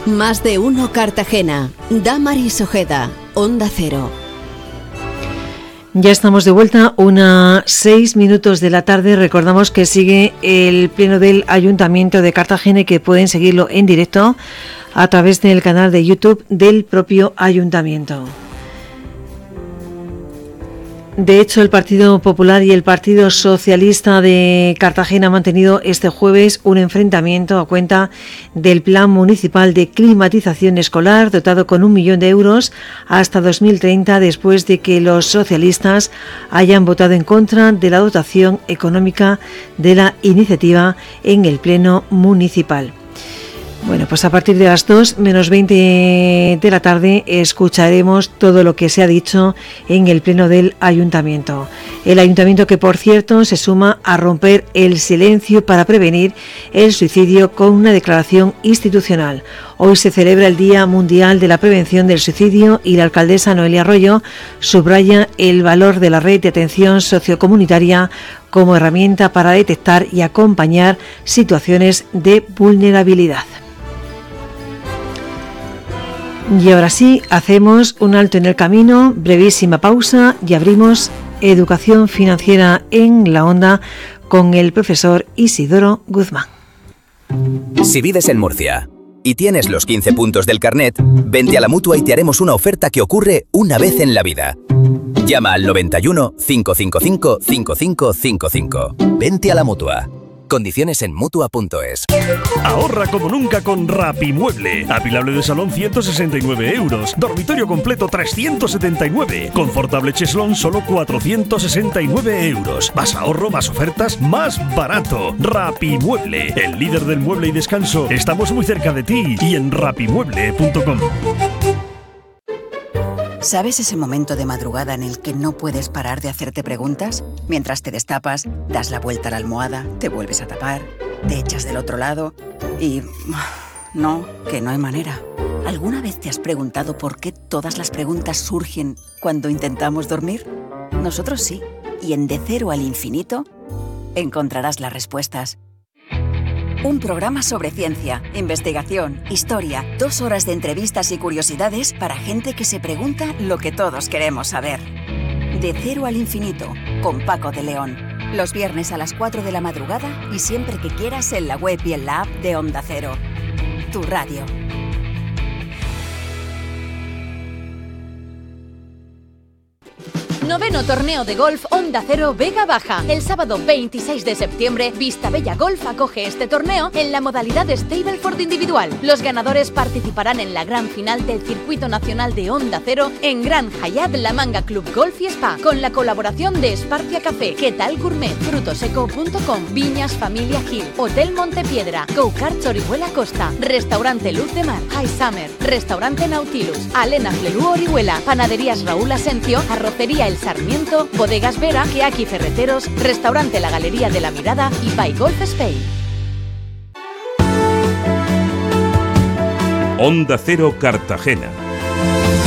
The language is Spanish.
Más de uno Cartagena. Damaris Ojeda, Onda Cero. Ya estamos de vuelta, 6:06 de la tarde. Recordamos que sigue el pleno del Ayuntamiento de Cartagena y que pueden seguirlo en directo a través del canal de YouTube del propio Ayuntamiento. De hecho, el Partido Popular y el Partido Socialista de Cartagena han mantenido este jueves un enfrentamiento a cuenta del Plan Municipal de Climatización Escolar, dotado con 1 millón de euros hasta 2030, después de que los socialistas hayan votado en contra de la dotación económica de la iniciativa en el Pleno Municipal. Bueno, pues a partir de las 2:20 de la tarde escucharemos todo lo que se ha dicho en el pleno del Ayuntamiento. El Ayuntamiento que, por cierto, se suma a romper el silencio para prevenir el suicidio con una declaración institucional. Hoy se celebra el Día Mundial de la Prevención del Suicidio y la alcaldesa Noelia Arroyo subraya el valor de la red de atención sociocomunitaria como herramienta para detectar y acompañar situaciones de vulnerabilidad. Y ahora sí, hacemos un alto en el camino, brevísima pausa y abrimos Educación Financiera en la Onda con el profesor Isidoro Guzmán. Si vives en Murcia y tienes los 15 puntos del carnet, vente a la Mutua y te haremos una oferta que ocurre una vez en la vida. Llama al 91 555 5555. Vente a la Mutua. Condiciones en Mutua.es. Ahorra como nunca con Rapimueble. Apilable de salón 169 euros. Dormitorio completo 379. Confortable cheslón solo 469 euros. Más ahorro, más ofertas, más barato. Rapimueble, el líder del mueble y descanso. Estamos muy cerca de ti y en rapimueble.com. ¿Sabes ese momento de madrugada en el que no puedes parar de hacerte preguntas? Mientras te destapas, das la vuelta a la almohada, te vuelves a tapar, te echas del otro lado y... No, que no hay manera. ¿Alguna vez te has preguntado por qué todas las preguntas surgen cuando intentamos dormir? Nosotros sí. Y en De Cero al Infinito encontrarás las respuestas. Un programa sobre ciencia, investigación, historia, 2 horas de entrevistas y curiosidades para gente que se pregunta lo que todos queremos saber. De Cero al Infinito, con Paco de León. Los viernes a las 4 de la madrugada y siempre que quieras en la web y en la app de Onda Cero. Tu radio. Noveno torneo de golf Onda Cero Vega Baja. El sábado 26 de septiembre, Vistabella Golf acoge este torneo en la modalidad Stableford individual. Los ganadores participarán en la gran final del Circuito Nacional de Onda Cero en Gran Hyatt La Manga Club Golf y Spa, con la colaboración de Esparcia Café, ¿Qué tal Gourmet, Frutoseco.com, Viñas Familia Gil, Hotel Montepiedra, Go-Karts Orihuela Costa, Restaurante Luz de Mar, High Summer, Restaurante Nautilus, Alena Flelú Orihuela, Panaderías Raúl Asencio, Arrocería El Sarmiento, Bodegas Vera, Keaki Ferreteros, Restaurante La Galería de la Mirada y By Golf Spain. Onda Cero Cartagena.